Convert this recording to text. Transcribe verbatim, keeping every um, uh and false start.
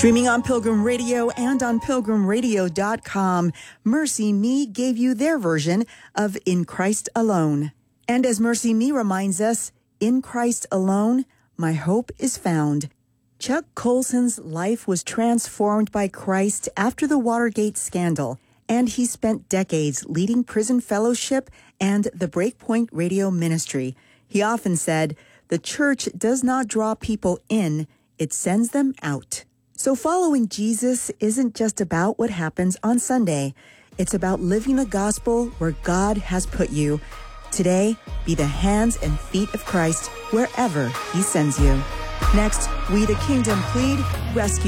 Streaming on Pilgrim Radio and on pilgrim radio dot com, Mercy Me gave you their version of In Christ Alone. And as Mercy Me reminds us, in Christ alone, my hope is found. Chuck Colson's life was transformed by Christ after the Watergate scandal, and he spent decades leading prison fellowship and the Breakpoint Radio ministry. He often said, "The church does not draw people in, it sends them out." So following Jesus isn't just about what happens on Sunday. It's about living the gospel where God has put you. Today, be the hands and feet of Christ wherever he sends you. Next, We the Kingdom plead rescue.